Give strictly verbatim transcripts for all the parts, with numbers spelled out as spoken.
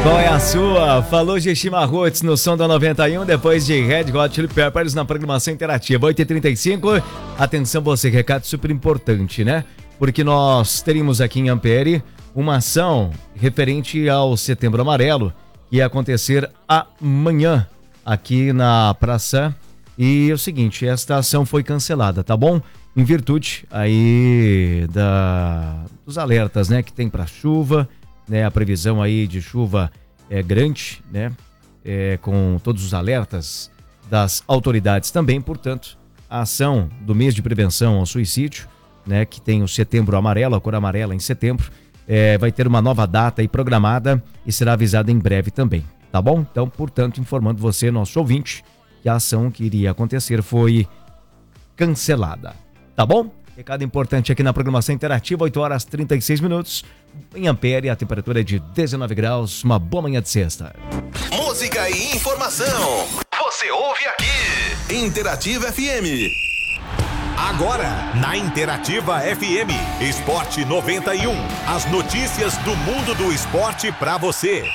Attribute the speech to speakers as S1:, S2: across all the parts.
S1: Qual é a sua? Falou Geshima Roots no som da noventa e um, depois de Red Hot Chili Peppers na programação interativa. oito e trinta e cinco, atenção você, recado super importante, né? Porque nós teríamos aqui em Ampere uma ação referente ao Setembro Amarelo, que ia acontecer amanhã aqui na praça. E é o seguinte, esta ação foi cancelada, tá bom? Em virtude aí da, dos alertas, né, que tem para chuva, né, a previsão aí de chuva é grande, né, é, com todos os alertas das autoridades também, portanto, a ação do mês de prevenção ao suicídio, né, que tem o Setembro Amarelo, a cor amarela em setembro, é, vai ter uma nova data aí programada e será avisada em breve também, tá bom? Então, portanto, informando você, nosso ouvinte, que a ação que iria acontecer foi cancelada, tá bom? Recado importante aqui na programação interativa, oito horas e trinta e seis minutos, em Ampere, a temperatura é de dezenove graus, uma boa manhã de sexta.
S2: Música e informação, você ouve aqui, Interativa F M.
S3: Agora, na Interativa F M, Esporte noventa e um, as notícias do mundo do esporte pra você.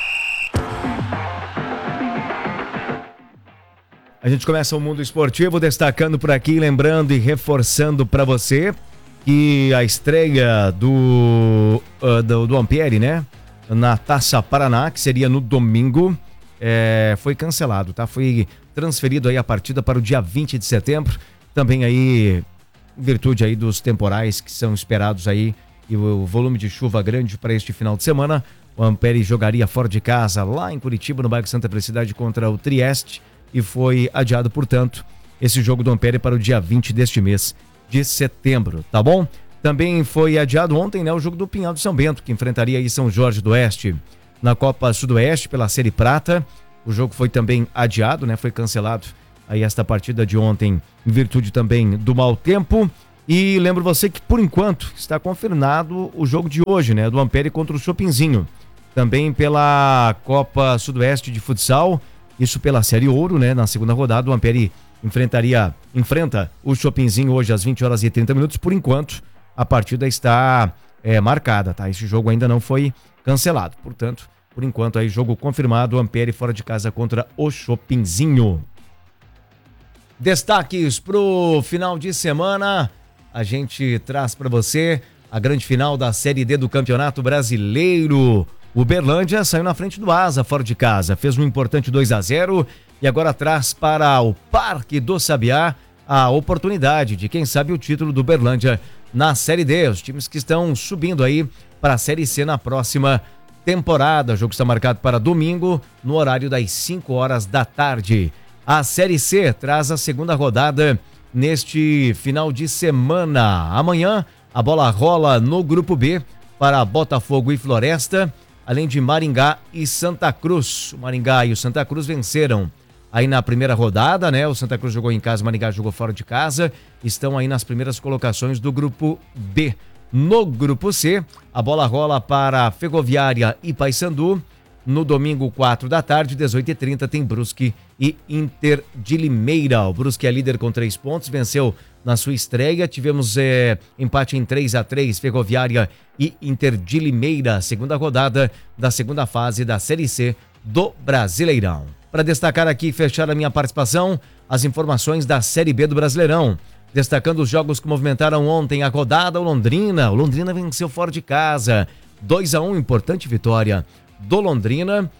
S1: A gente começa o mundo esportivo destacando por aqui, lembrando e reforçando para você que a estreia do, uh, do, do Ampere, né, na Taça Paraná, que seria no domingo, é, foi cancelado, tá? Foi transferido aí a partida para o dia vinte de setembro, também aí em virtude aí dos temporais que são esperados aí e o volume de chuva grande para este final de semana. O Ampere jogaria fora de casa lá em Curitiba, no bairro Santa Felicidade, contra o Trieste, e foi adiado, portanto, esse jogo do Ampere para o dia vinte deste mês de setembro, tá bom? Também foi adiado ontem, né, o jogo do Pinhal de São Bento, que enfrentaria aí São Jorge do Oeste na Copa Sudoeste pela Série Prata. O jogo foi também adiado, né, foi cancelado aí esta partida de ontem em virtude também do mau tempo. E lembro você que, por enquanto, está confirmado o jogo de hoje, né, do Ampere contra o Chopinzinho, também pela Copa Sudoeste de Futsal. Isso pela Série Ouro, né? Na segunda rodada, o Ampere enfrentaria, enfrenta o Chopinzinho hoje às vinte horas e trinta minutos. Por enquanto, a partida está é, marcada, tá? Esse jogo ainda não foi cancelado. Portanto, por enquanto, aí jogo confirmado, o Ampere fora de casa contra o Chopinzinho. Destaques pro final de semana. A gente traz para você a grande final da Série D do Campeonato Brasileiro. O Uberlândia saiu na frente do Asa fora de casa, fez um importante dois a zero e agora traz para o Parque do Sabiá a oportunidade de, quem sabe, o título do Uberlândia na Série D. Os times que estão subindo aí para a Série C na próxima temporada. O jogo está marcado para domingo, no horário das cinco horas da tarde. A Série C traz a segunda rodada neste final de semana. Amanhã a bola rola no Grupo B para Botafogo e Floresta, além de Maringá e Santa Cruz. O Maringá e o Santa Cruz venceram aí na primeira rodada, né? O Santa Cruz jogou em casa, o Maringá jogou fora de casa. Estão aí nas primeiras colocações do Grupo B. No Grupo C, a bola rola para Ferroviária e Paysandu. No domingo, quatro da tarde, dezoito e trinta, tem Brusque e Inter de Limeira. O Brusque é líder com três pontos, venceu na sua estreia. Tivemos é, empate em três a três, Ferroviária e Inter de Limeira, segunda rodada da segunda fase da Série C do Brasileirão. Para destacar aqui e fechar a minha participação, as informações da Série B do Brasileirão. Destacando os jogos que movimentaram ontem a rodada, o Londrina. O Londrina venceu fora de casa, dois a um, importante vitória do Londrina,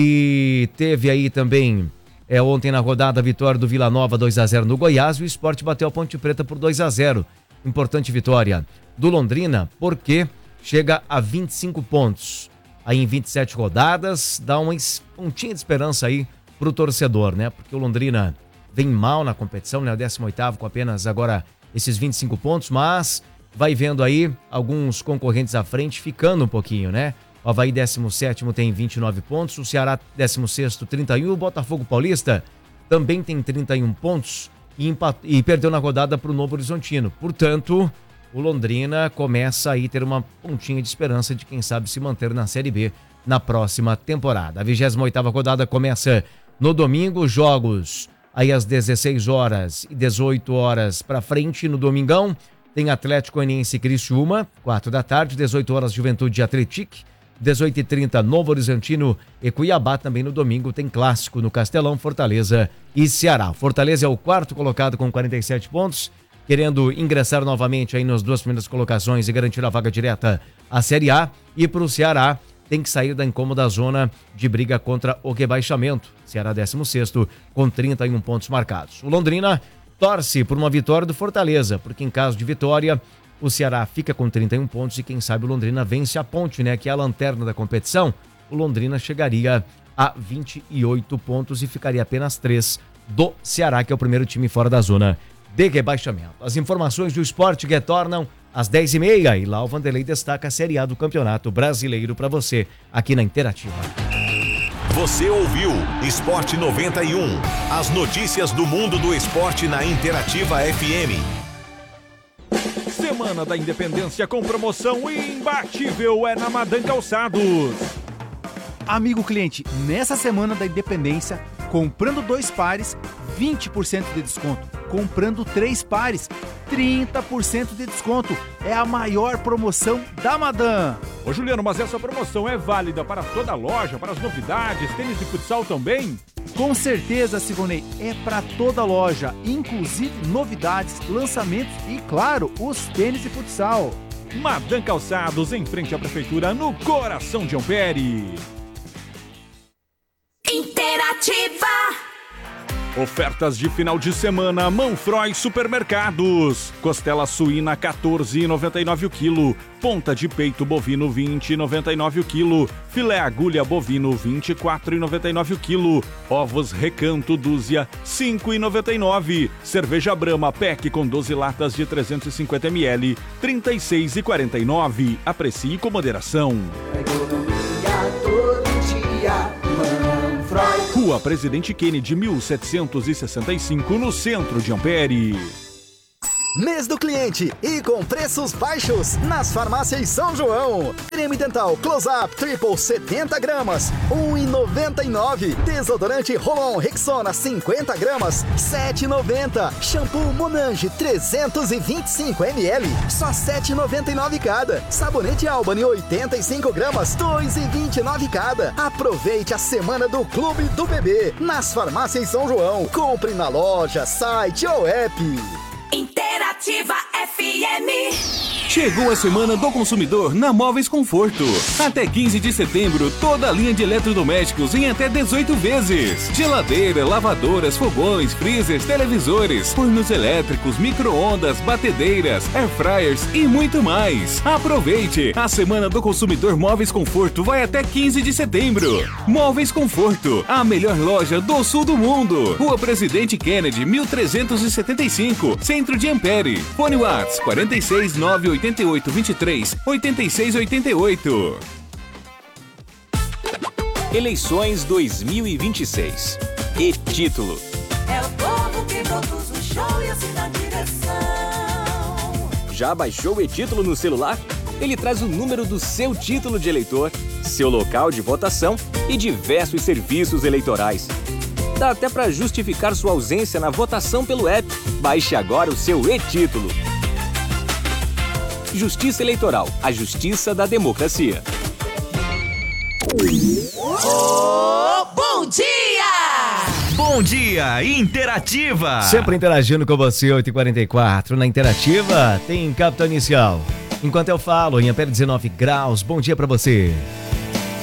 S1: que teve aí também é, ontem na rodada a vitória do Vila Nova dois a zero no Goiás. O Sport bateu a Ponte Preta por dois a zero. Importante vitória do Londrina, porque chega a vinte e cinco pontos. Aí em vinte e sete rodadas, dá uma pontinha de esperança aí pro torcedor, né? Porque o Londrina vem mal na competição, né? O décimo oitavo com apenas agora esses vinte e cinco pontos, mas vai vendo aí alguns concorrentes à frente ficando um pouquinho, né? O Avaí décimo sétimo tem vinte e nove pontos, o Ceará décimo sexto, trinta e um, o Botafogo Paulista também tem trinta e um pontos e, empat... e perdeu na rodada para o Novo Horizontino. Portanto, o Londrina começa aí a ter uma pontinha de esperança de, quem sabe, se manter na Série B na próxima temporada. A vigésima oitava rodada começa no domingo, jogos aí às dezesseis horas e dezoito horas para frente no domingão. Tem Atlético Goianiense e Criciúma, quatro da tarde, dezoito horas Juventude e Atlético, dezoito e trinta, Novo Horizontino e Cuiabá. Também no domingo tem clássico no Castelão, Fortaleza e Ceará. Fortaleza é o quarto colocado com quarenta e sete pontos, querendo ingressar novamente aí nas duas primeiras colocações e garantir a vaga direta à Série A. E para o Ceará, tem que sair da incômoda zona de briga contra o rebaixamento. Ceará décimo sexto com trinta e um pontos marcados. O Londrina torce por uma vitória do Fortaleza, porque em caso de vitória, o Ceará fica com trinta e um pontos e quem sabe o Londrina vence a Ponte, né, que é a lanterna da competição. O Londrina chegaria a vinte e oito pontos e ficaria apenas três do Ceará, que é o primeiro time fora da zona de rebaixamento. As informações do esporte retornam às dez e meia e lá o Vanderlei destaca a Série A do Campeonato Brasileiro para você aqui na Interativa.
S3: Você ouviu Esporte noventa e um, as notícias do mundo do esporte na Interativa F M.
S4: Semana da Independência com promoção imbatível é na Madan Calçados.
S5: Amigo cliente, nessa Semana da Independência, comprando dois pares, vinte por cento de desconto. Comprando três pares, trinta por cento de desconto. É a maior promoção da Madan.
S4: Ô Juliano, mas essa promoção é válida para toda a loja, para as novidades, tênis de futsal também?
S5: Com certeza, Sigonei, é para toda a loja, inclusive novidades, lançamentos e, claro, os tênis de futsal.
S4: Madan Calçados, em frente à prefeitura, no coração de Ampere.
S6: Interativa.
S4: Ofertas de final de semana, Manfroy Supermercados. Costela suína quatorze reais e noventa e nove centavos o quilo. Ponta de peito bovino vinte reais e noventa e nove centavos o quilo. Filé agulha bovino vinte e quatro reais e noventa e nove centavos o quilo. Ovos Recanto dúzia cinco reais e noventa e nove centavos. Cerveja Brahma Pack com doze latas de trezentos e cinquenta mililitros, trinta e seis reais e quarenta e nove centavos. Aprecie com moderação. Rua Presidente Kennedy, mil setecentos e sessenta e cinco, no centro de Ampere.
S7: Mês do cliente e com preços baixos nas farmácias São João. Creme dental Close-Up Triple setenta gramas, um real e noventa e nove centavos. Desodorante Rolon Rexona cinquenta gramas, sete reais e noventa centavos. Shampoo Monange trezentos e vinte e cinco mililitros, só sete reais e noventa e nove centavos cada. Sabonete Albany oitenta e cinco gramas, dois reais e vinte e nove centavos cada. Aproveite a semana do Clube do Bebê nas farmácias São João. Compre na loja, site ou app.
S6: Interativa F M.
S8: Chegou a Semana do Consumidor na Móveis Conforto. Até quinze de setembro, toda a linha de eletrodomésticos em até dezoito vezes. Geladeira, lavadoras, fogões, freezers, televisores, fornos elétricos, micro-ondas, batedeiras, airfryers e muito mais. Aproveite! A Semana do Consumidor Móveis Conforto vai até quinze de setembro. Móveis Conforto, a melhor loja do sul do mundo. Rua Presidente Kennedy, mil trezentos e setenta e cinco, Centro de Ampere. Fone WhatsApp quarenta e seis, nove oitenta e oito, vinte e três, oitenta e seis oitenta e oito.
S9: Eleições dois mil e vinte e seis. E título.
S6: É o povo que produz o show e assina a direção.
S9: Já baixou o e-título no celular? Ele traz o número do seu título de eleitor, seu local de votação e diversos serviços eleitorais. Dá até para justificar sua ausência na votação pelo app. Baixe agora o seu e-título. Justiça Eleitoral, a justiça da democracia.
S6: Oh, bom dia!
S2: Bom dia, Interativa!
S1: Sempre interagindo com você, oito e quarenta e quatro. Na Interativa tem Capital Inicial. Enquanto eu falo, em Ampere dezenove graus, bom dia pra você.